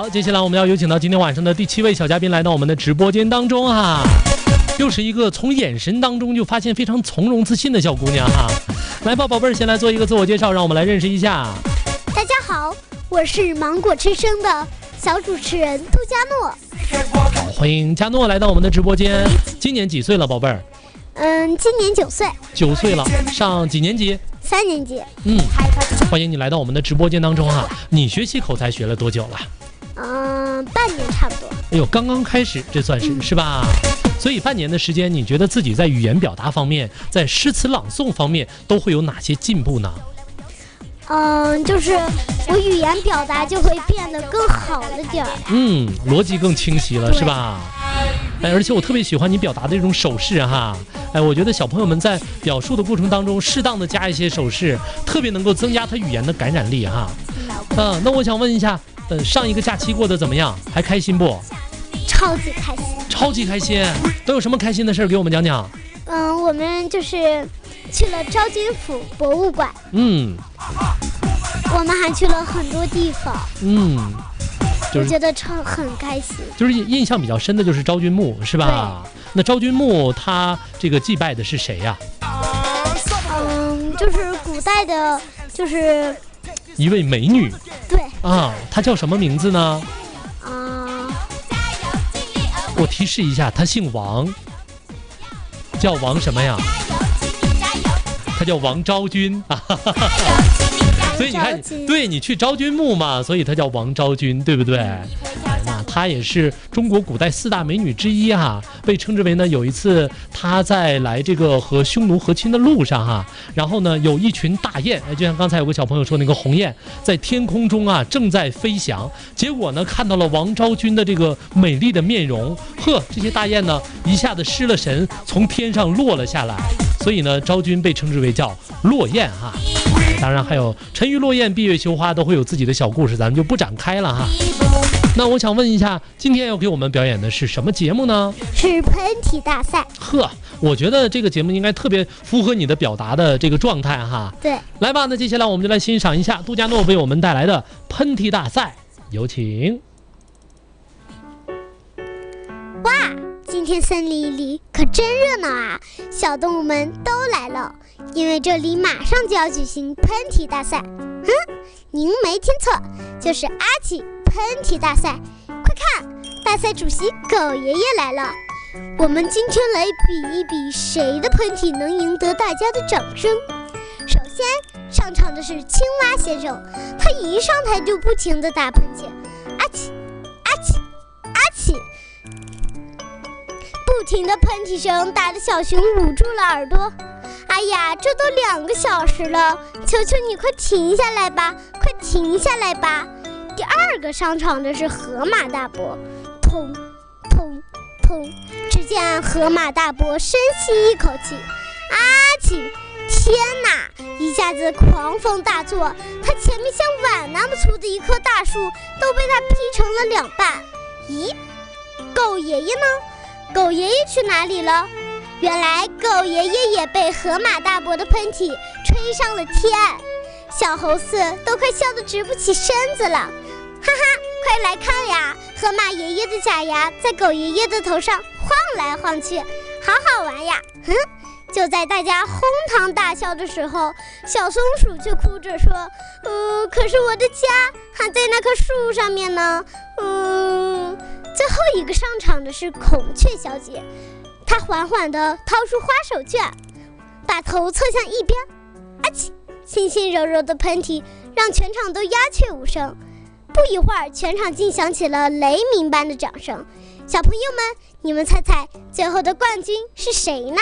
好，接下来我们要有请到今天晚上的第7位小嘉宾来到我们的直播间当中哈，又是一个从眼神当中就发现非常从容自信的小姑娘哈。来吧，宝贝儿，先来做一个自我介绍，让我们来认识一下。 大家好，我是芒果之声的小主持人杜佳诺。 好，欢迎佳诺来到我们的直播间。今年几岁了，宝贝儿？ 今年9岁。 9岁了，上几年级 ？3年级。 欢迎你来到我们的直播间当中哈。你学习口才学了多久了？ 半年差不多。 哎呦，刚刚开始，这算是是吧？所以半年的时间，你觉得自己在语言表达方面，在诗词朗诵方面都会有哪些进步呢？ 就是我语言表达就会变得更好了点儿。 逻辑更清晰了，是吧？哎，而且我特别喜欢你表达的这种手势哈。哎，我觉得小朋友们在表述的过程当中，适当的加一些手势，特别能够增加他语言的感染力哈。那我想问一下，上一个假期过得怎么样？还开心不？ 超级开心。 超级开心，都有什么开心的事儿给我们讲讲？ 我们就是去了昭君府博物馆。我们还去了很多地方。我觉得很开心。 就是印象比较深的就是昭君墓，是吧？那昭君墓它这个祭拜的是谁呀？ 就是古代的，就是一位美女。 对啊，她叫什么名字呢？我提示一下，她姓王，叫王什么呀？她叫王昭君啊。所以你看，对，你去昭君墓嘛，所以她叫王昭君，对不对？那她也是中国古代4大美女之一哈，被称之为呢，有一次她在来这个和匈奴和亲的路上哈，然后呢有一群大雁，就像刚才有个小朋友说那个鸿雁，在天空中啊正在飞翔，结果呢看到了王昭君的这个美丽的面容，这些大雁呢一下子失了神，从天上落了下来，所以呢昭君被称之为叫落雁哈。当然还有沉鱼落雁闭月羞花都会有自己的小故事，咱们就不展开了哈。那我想问一下，今天要给我们表演的是什么节目呢？ 是喷嚏大赛。 我觉得这个节目应该特别符合你的表达的这个状态哈。 对， 来吧，那接下来我们就来欣赏一下杜佳诺为我们带来的喷嚏大赛，有请。 哇，今天森林里可真热闹啊，小动物们都来了，因为这里马上就要举行喷嚏大赛。您没听错，就是阿奇喷嚏大赛。快看，大赛主席狗爷爷来了，我们今天来比一比谁的喷嚏能赢得大家的掌声。首先上场的是青蛙先生，他一上台就不停地打喷嚏，阿奇阿奇阿奇，不停的喷嚏声打得小熊捂住了耳朵。哎呀，这都2个小时了，求求你快停下来吧，快停下来吧。第2个上场的是河马大伯，砰砰砰，只见河马大伯深吸一口气，阿奇，天哪，一下子狂风大作，他前面像碗那么粗的一棵大树都被他劈成了2半。咦，狗爷爷呢？狗爷爷去哪里了？原来狗爷爷也被河马大伯的喷嚏吹上了天，小猴子都快笑得直不起身子了。哈哈，快来看呀，河马爷爷的假牙在狗爷爷的头上晃来晃去，好好玩呀。就在大家哄堂大笑的时候，小松鼠却哭着说，可是我的家还在那棵树上面呢。最后一个上场的是孔雀小姐，她缓缓地掏出花手绢，把头侧向一边，阿奇，轻轻柔柔的喷嚏让全场都鸦雀无声。不一会儿，全场竟响起了雷鸣般的掌声。小朋友们，你们猜猜最后的冠军是谁呢？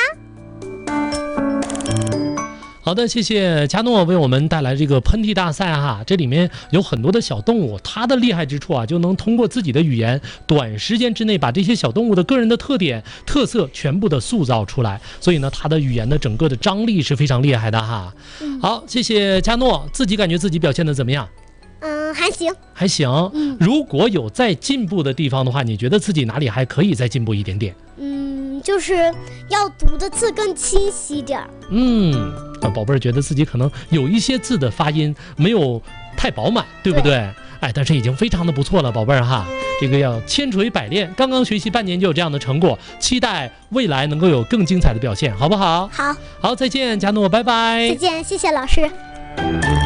好的，谢谢佳诺为我们带来这个喷嚏大赛哈，这里面有很多的小动物，它的厉害之处啊，就能通过自己的语言，短时间之内把这些小动物的个人的特点、特色全部的塑造出来，所以呢，它的语言的整个的张力是非常厉害的哈。好，谢谢佳诺，自己感觉自己表现的怎么样？还行。如果有再进步的地方的话，你觉得自己哪里还可以再进步一点点？ 就是要读的字更清晰点。 宝贝儿觉得自己可能有一些字的发音没有太饱满，对不对？ 哎，但是已经非常的不错了，宝贝儿哈。这个要千锤百炼，刚刚学习半年就有这样的成果，期待未来能够有更精彩的表现，好不好？ 好， 好，再见，佳诺，拜拜。 再见，谢谢老师。